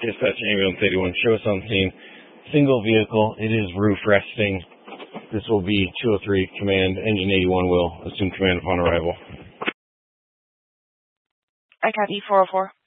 Dispatch ambulance 81, show us on scene. Single vehicle, it is roof resting. This will be 203 command. Engine 81 will assume command upon arrival. I copy 404.